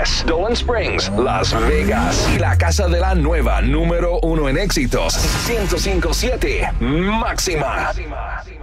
Vegas, Dolan Springs, Las Vegas y la casa de la nueva número 1 en éxitos, 105.7 Máxima.